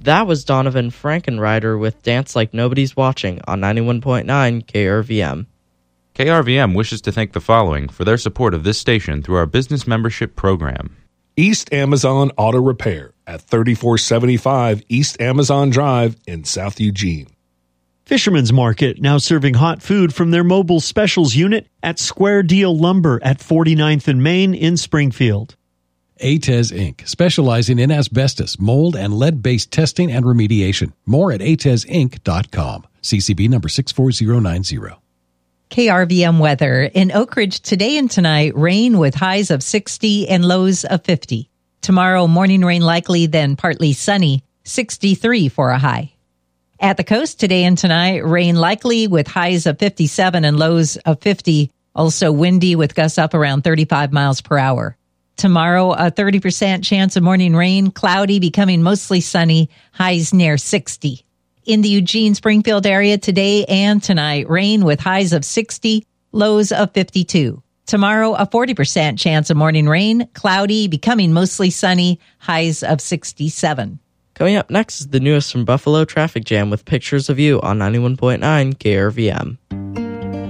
That was Donovan Frankenreiter with Dance Like Nobody's Watching on 91.9 KRVM. KRVM wishes to thank the following for their support of this station through our business membership program. East Amazon Auto Repair at 3475 East Amazon Drive in South Eugene. Fisherman's Market, now serving hot food from their mobile specials unit at Square Deal Lumber at 49th and Main in Springfield. ATES Inc., specializing in asbestos, mold, and lead-based testing and remediation. More at atesinc.com. CCB number 64090. KRVM weather. In Oak Ridge today and tonight, rain with highs of 60 and lows of 50. Tomorrow, morning rain likely, then partly sunny, 63 for a high. At the coast today and tonight, rain likely with highs of 57 and lows of 50. Also windy with gusts up around 35 miles per hour. Tomorrow, a 30% chance of morning rain, cloudy, becoming mostly sunny, highs near 60. In the Eugene-Springfield area today and tonight, rain with highs of 60, lows of 52. Tomorrow, a 40% chance of morning rain, cloudy, becoming mostly sunny, highs of 67. Coming up next is the newest from Buffalo Traffic Jam with pictures of you on 91.9 KRVM.